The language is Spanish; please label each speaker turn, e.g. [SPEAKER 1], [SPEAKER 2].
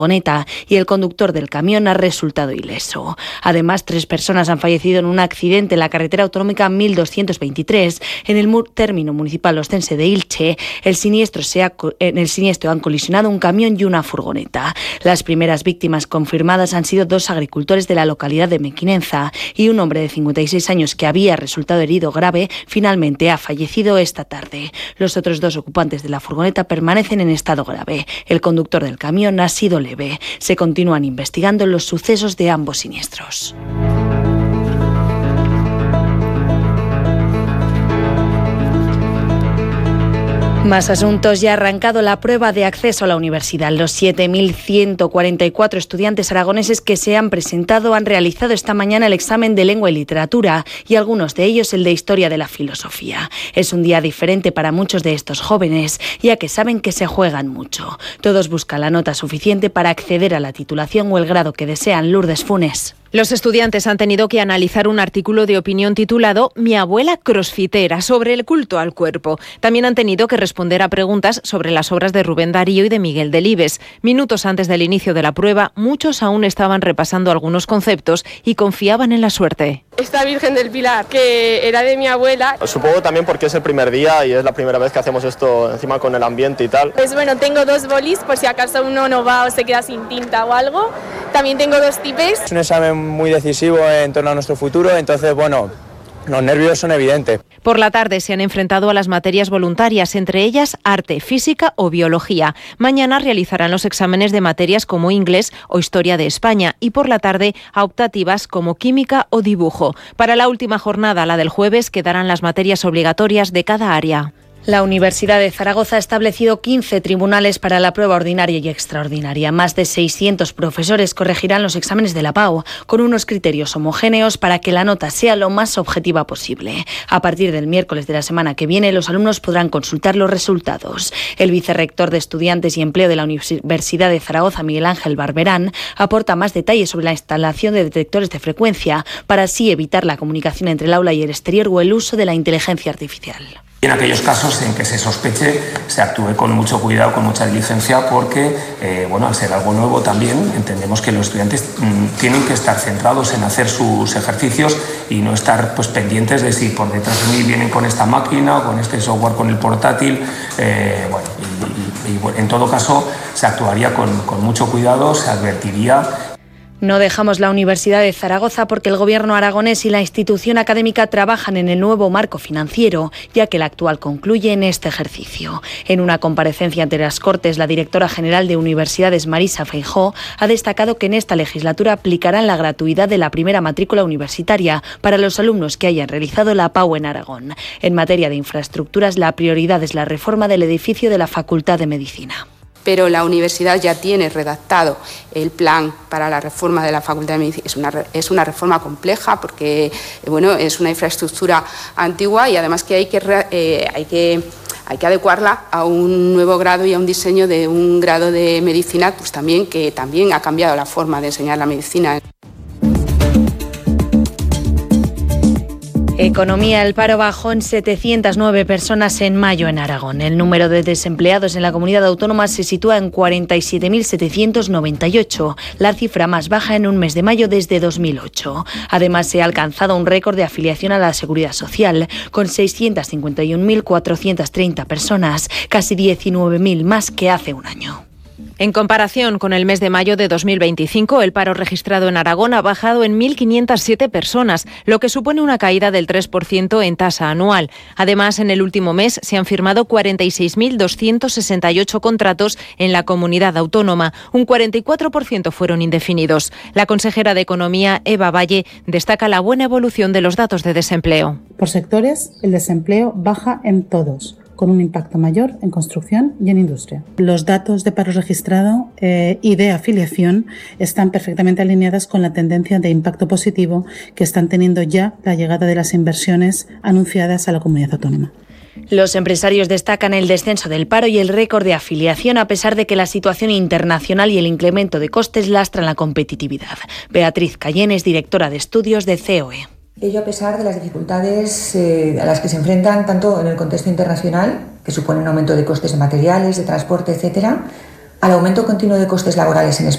[SPEAKER 1] furgoneta y el conductor del camión ha resultado ileso. Además, 3 personas han fallecido en un accidente en la carretera autonómica 1223 en el término municipal ostense de Ilche. En el siniestro han colisionado un camión y una furgoneta. Las primeras víctimas confirmadas han sido 2 agricultores de la localidad de Mequinenza y un hombre de 56 años que había resultado herido grave finalmente ha fallecido esta tarde. Los otros 2 ocupantes de la furgoneta permanecen en estado grave. El conductor del camión ha sido leve. Se continúan investigando los sucesos de ambos siniestros. Más asuntos. Ya ha arrancado la prueba de acceso a la universidad. Los 7.144 estudiantes aragoneses que se han presentado han realizado esta mañana el examen de lengua y literatura y algunos de ellos el de historia de la filosofía. Es un día diferente para muchos de estos jóvenes, ya que saben que se juegan mucho. Todos buscan la nota suficiente para acceder a la titulación o el grado que desean. Lourdes Funes.
[SPEAKER 2] Los estudiantes han tenido que analizar un artículo de opinión titulado «Mi abuela crossfitera» sobre el culto al cuerpo. También han tenido que responder a preguntas sobre las obras de Rubén Darío y de Miguel Delibes. Minutos antes del inicio de la prueba, muchos aún estaban repasando algunos conceptos y confiaban en la suerte.
[SPEAKER 3] Esta Virgen del Pilar, que era de mi abuela.
[SPEAKER 4] Supongo también porque es el primer día y es la primera vez que hacemos esto encima con el ambiente y tal.
[SPEAKER 3] Pues bueno, tengo 2 bolis por si acaso uno no va o se queda sin tinta o algo. También tengo 2 tipes.
[SPEAKER 5] Es un examen muy decisivo en torno a nuestro futuro, entonces bueno, los nervios son evidentes.
[SPEAKER 2] Por la tarde se han enfrentado a las materias voluntarias, entre ellas arte, física o biología. Mañana realizarán los exámenes de materias como inglés o historia de España y por la tarde a optativas como química o dibujo. Para la última jornada, la del jueves, quedarán las materias obligatorias de cada área.
[SPEAKER 1] La Universidad de Zaragoza ha establecido 15 tribunales para la prueba ordinaria y extraordinaria. Más de 600 profesores corregirán los exámenes de la PAU con unos criterios homogéneos para que la nota sea lo más objetiva posible. A partir del miércoles de la semana que viene, los alumnos podrán consultar los resultados. El vicerrector de Estudiantes y Empleo de la Universidad de Zaragoza, Miguel Ángel Barberán, aporta más detalles sobre la instalación de detectores de frecuencia para así evitar la comunicación entre el aula y el exterior o el uso de la inteligencia artificial.
[SPEAKER 6] En aquellos casos en que se sospeche, se actúe con mucho cuidado, con mucha diligencia, porque, al ser algo nuevo también, entendemos que los estudiantes tienen que estar centrados en hacer sus ejercicios y no estar pendientes de si por detrás de mí vienen con esta máquina o con este software, con el portátil. En todo caso, se actuaría con mucho cuidado, se advertiría.
[SPEAKER 1] No dejamos la Universidad de Zaragoza porque el Gobierno aragonés y la institución académica trabajan en el nuevo marco financiero, ya que el actual concluye en este ejercicio. En una comparecencia ante las Cortes, la directora general de Universidades, Marisa Feijóo, ha destacado que en esta legislatura aplicarán la gratuidad de la primera matrícula universitaria para los alumnos que hayan realizado la PAU en Aragón. En materia de infraestructuras, la prioridad es la reforma del edificio de la Facultad de Medicina.
[SPEAKER 7] Pero la universidad ya tiene redactado el plan para la reforma de la Facultad de Medicina. Es una reforma compleja porque es una infraestructura antigua y además que hay que adecuarla a un nuevo grado y a un diseño de un grado de medicina, que también ha cambiado la forma de enseñar la medicina.
[SPEAKER 1] Economía. El paro bajó en 709 personas en mayo en Aragón. El número de desempleados en la comunidad autónoma se sitúa en 47.798, la cifra más baja en un mes de mayo desde 2008. Además, se ha alcanzado un récord de afiliación a la Seguridad Social, con 651.430 personas, casi 19.000 más que hace un año.
[SPEAKER 2] En comparación con el mes de mayo de 2025, el paro registrado en Aragón ha bajado en 1.507 personas, lo que supone una caída del 3% en tasa anual. Además, en el último mes se han firmado 46.268 contratos en la comunidad autónoma. Un 44% fueron indefinidos. La consejera de Economía, Eva Valle, destaca la buena evolución de los datos de desempleo.
[SPEAKER 8] Por sectores, el desempleo baja en todos, con un impacto mayor en construcción y en industria. Los datos de paro registrado y de afiliación están perfectamente alineadas con la tendencia de impacto positivo que están teniendo ya la llegada de las inversiones anunciadas a la comunidad autónoma.
[SPEAKER 1] Los empresarios destacan el descenso del paro y el récord de afiliación, a pesar de que la situación internacional y el incremento de costes lastran la competitividad. Beatriz Cayén es directora de estudios de COE.
[SPEAKER 9] Ello a pesar de las dificultades a las que se enfrentan tanto en el contexto internacional, que supone un aumento de costes de materiales, de transporte, etcétera, al aumento continuo de costes laborales en España.